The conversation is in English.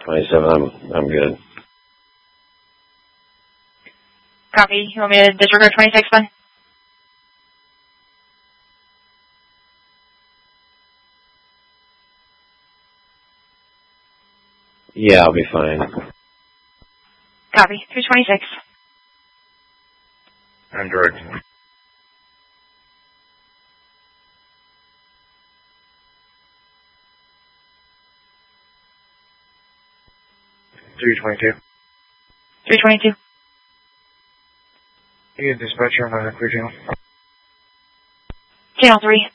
27, I'm good. Copy. You want me to disregard 26 then? Yeah, I'll be fine. Copy. 326. I'm directing. $322. 322. You get dispatcher on the clear channel. Channel 3.